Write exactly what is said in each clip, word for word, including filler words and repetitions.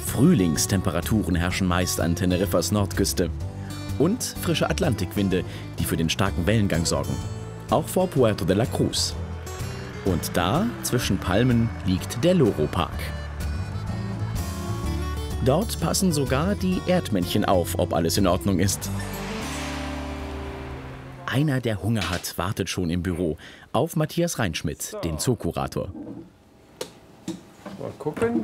Frühlingstemperaturen herrschen meist an Teneriffas Nordküste. Und frische Atlantikwinde, die für den starken Wellengang sorgen. Auch vor Puerto de la Cruz. Und da, zwischen Palmen, liegt der Loro Park. Dort passen sogar die Erdmännchen auf, ob alles in Ordnung ist. Einer, der Hunger hat, wartet schon im Büro auf Matthias Reinschmidt, so. Den Zookurator. Mal gucken.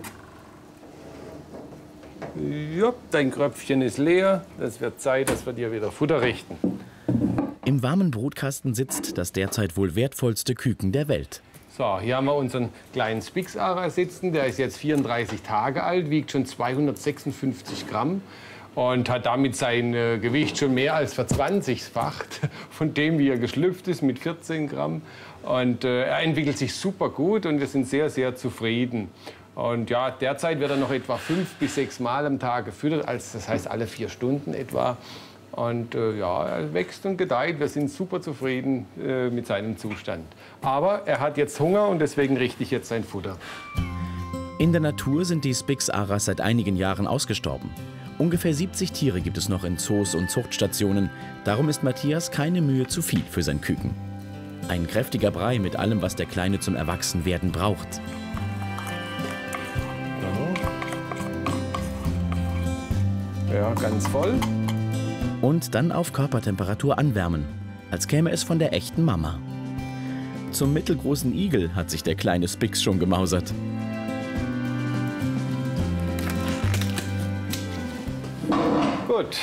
Ja, dein Kröpfchen ist leer. Es wird Zeit, dass wir dir wieder Futter richten. Im warmen Brutkasten sitzt das derzeit wohl wertvollste Küken der Welt. So, hier haben wir unseren kleinen Spix-Ara sitzen. Der ist jetzt vierunddreißig Tage alt, wiegt schon zweihundertsechsundfünfzig Gramm und hat damit sein äh, Gewicht schon mehr als verzwanzigfacht von dem, wie er geschlüpft ist, mit vierzehn Gramm. Und äh, er entwickelt sich super gut und wir sind sehr, sehr zufrieden. Und ja, derzeit wird er noch etwa fünf bis sechs Mal am Tag gefüttert, also das heißt alle vier Stunden etwa. Und äh, ja, er wächst und gedeiht. Wir sind super zufrieden äh, mit seinem Zustand. Aber er hat jetzt Hunger und deswegen richte ich jetzt sein Futter. In der Natur sind die Spix-Aras seit einigen Jahren ausgestorben. Ungefähr siebzig Tiere gibt es noch in Zoos und Zuchtstationen. Darum ist Matthias keine Mühe zu viel für sein Küken. Ein kräftiger Brei mit allem, was der Kleine zum Erwachsenwerden braucht. Ja, ganz voll. Und dann auf Körpertemperatur anwärmen, als käme es von der echten Mama. Zum mittelgroßen Igel hat sich der kleine Spix schon gemausert. Gut.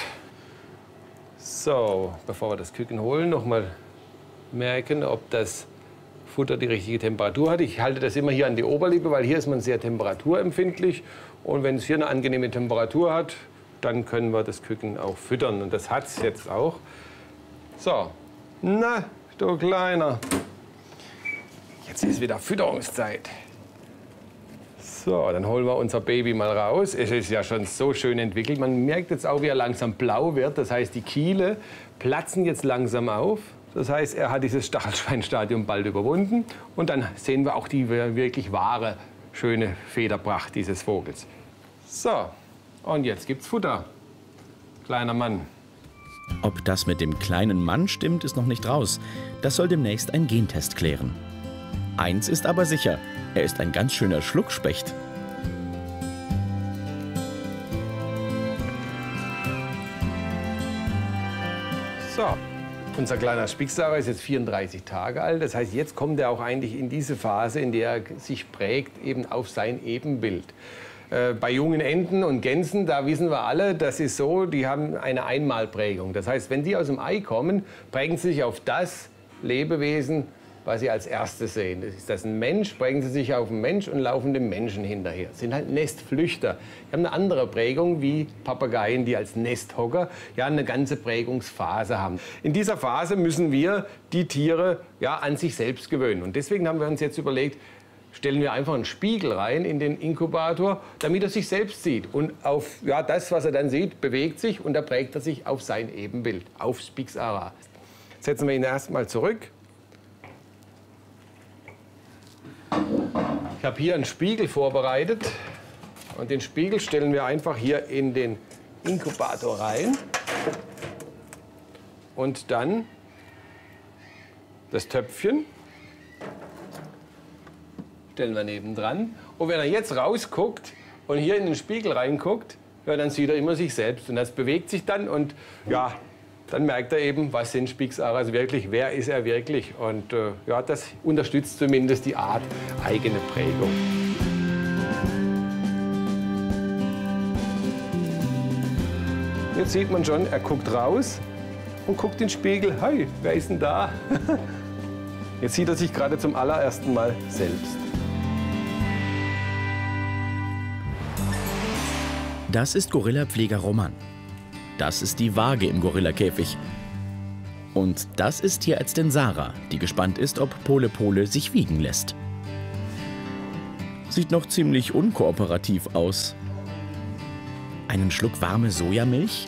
So, bevor wir das Küken holen, noch mal merken, ob das Futter die richtige Temperatur hat. Ich halte das immer hier an die Oberlippe, weil hier ist man sehr temperaturempfindlich. Und wenn es hier eine angenehme Temperatur hat, dann können wir das Küken auch füttern. Und das hat es jetzt auch. So, na, du Kleiner. Jetzt ist wieder Fütterungszeit. So, dann holen wir unser Baby mal raus. Es ist ja schon so schön entwickelt. Man merkt jetzt auch, wie er langsam blau wird. Das heißt, die Kiele platzen jetzt langsam auf. Das heißt, er hat dieses Stachelschweinstadium bald überwunden. Und dann sehen wir auch die wirklich wahre, schöne Federpracht dieses Vogels. So. Und jetzt gibt's Futter. Kleiner Mann. Ob das mit dem kleinen Mann stimmt, ist noch nicht raus. Das soll demnächst ein Gentest klären. Eins ist aber sicher, er ist ein ganz schöner Schluckspecht. So, unser kleiner Spix-Ara ist jetzt vierunddreißig Tage alt. Das heißt, jetzt kommt er auch eigentlich in diese Phase, in der er sich prägt, eben auf sein Ebenbild. Bei jungen Enten und Gänsen, da wissen wir alle, das ist so, die haben eine Einmalprägung. Das heißt, wenn die aus dem Ei kommen, prägen sie sich auf das Lebewesen, was sie als erstes sehen. Ist das ein Mensch, prägen sie sich auf einen Mensch und laufen dem Menschen hinterher. Das sind halt Nestflüchter. Die haben eine andere Prägung wie Papageien, die als Nesthocker ja eine ganze Prägungsphase haben. In dieser Phase müssen wir die Tiere ja an sich selbst gewöhnen. Und deswegen haben wir uns jetzt überlegt, stellen wir einfach einen Spiegel rein in den Inkubator, damit er sich selbst sieht. Und auf ja, das, was er dann sieht, bewegt sich und da prägt er sich auf sein Ebenbild, auf Spix-Ara. Setzen wir ihn erstmal zurück. Ich habe hier einen Spiegel vorbereitet und den Spiegel stellen wir einfach hier in den Inkubator rein. Und dann das Töpfchen stellen wir nebendran. Und wenn er jetzt rausguckt und hier in den Spiegel reinguckt, ja, dann sieht er immer sich selbst. Und das bewegt sich dann und ja, dann merkt er eben, was sind Spix-Aras wirklich, wer ist er wirklich. Und äh, ja, das unterstützt zumindest die Art eigene Prägung. Jetzt sieht man schon, er guckt raus und guckt in den Spiegel. Hey, wer ist denn da? Jetzt sieht er sich gerade zum allerersten Mal selbst. Das ist Gorillapfleger Roman. Das ist die Waage im Gorillakäfig. Und das ist Tierärztin Sarah, die gespannt ist, ob Pole Pole sich wiegen lässt. Sieht noch ziemlich unkooperativ aus. Einen Schluck warme Sojamilch,